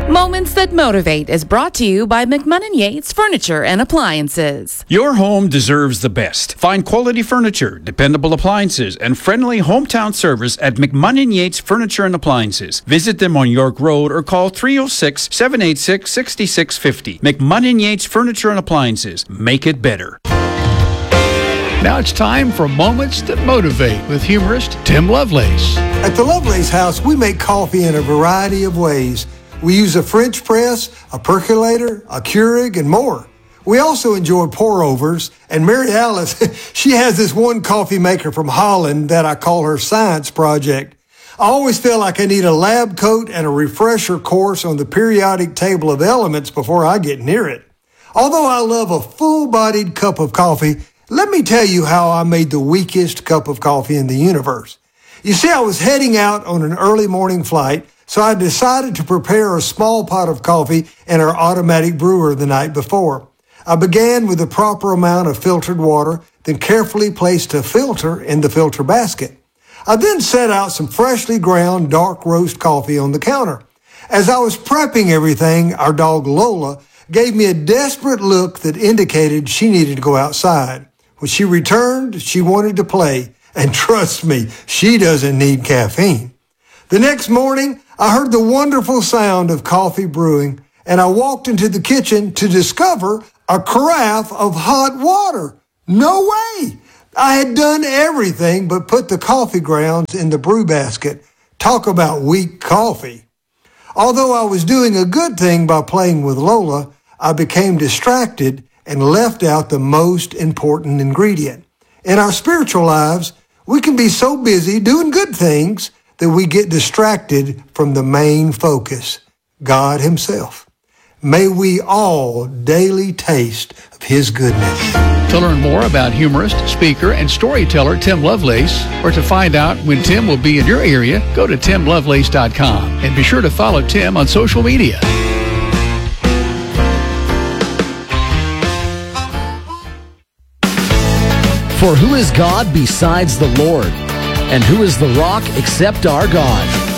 Moments That Motivate is brought to you by McMunnin Yates Furniture and Appliances. Your home deserves the best. Find quality furniture, dependable appliances, and friendly hometown service at McMunnin Yates Furniture and Appliances. Visit them on York Road or call 306-786-6650. McMunnin Yates Furniture and Appliances. Make it better. Now it's time for Moments That Motivate with humorist Tim Lovelace. At the Lovelace House, we make coffee in a variety of ways. We use a French press, a percolator, a Keurig, and more. We also enjoy pour-overs, and Mary Alice, she has this one coffee maker from Holland that I call her science project. I always feel like I need a lab coat and a refresher course on the periodic table of elements before I get near it. Although I love a full-bodied cup of coffee, let me tell you how I made the weakest cup of coffee in the universe. You see, I was heading out on an early morning flight, so I decided to prepare a small pot of coffee in our automatic brewer the night before. I began with the proper amount of filtered water, then carefully placed a filter in the filter basket. I then set out some freshly ground dark roast coffee on the counter. As I was prepping everything, our dog Lola gave me a desperate look that indicated she needed to go outside. When she returned, she wanted to play, and trust me, she doesn't need caffeine. The next morning, I heard the wonderful sound of coffee brewing, and I walked into the kitchen to discover a carafe of hot water. No way! I had done everything but put the coffee grounds in the brew basket. Talk about weak coffee. Although I was doing a good thing by playing with Lola, I became distracted and left out the most important ingredient. In our spiritual lives, we can be so busy doing good things that we get distracted from the main focus, God Himself. May we all daily taste of His goodness. To learn more about humorist, speaker, and storyteller Tim Lovelace, or to find out when Tim will be in your area, go to timlovelace.com and be sure to follow Tim on social media. For who is God besides the Lord? And who is the rock except our God?